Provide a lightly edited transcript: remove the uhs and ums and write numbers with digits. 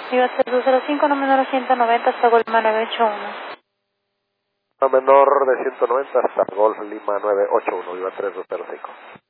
Viva 3205, no menor a 190 hasta Golf Lima 981. No menor de 190 hasta Golf Lima 981, Viva 3205.